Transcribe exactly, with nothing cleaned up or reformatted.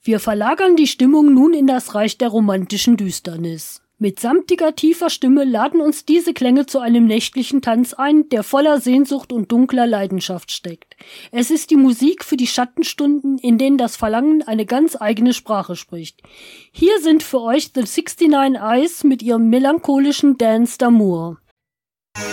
Wir verlagern die Stimmung nun in das Reich der romantischen Düsternis. Mit samtiger, tiefer Stimme laden uns diese Klänge zu einem nächtlichen Tanz ein, der voller Sehnsucht und dunkler Leidenschaft steckt. Es ist die Musik für die Schattenstunden, in denen das Verlangen eine ganz eigene Sprache spricht. Hier sind für euch The sixty-nine Eyes mit ihrem melancholischen Dance d'Amour.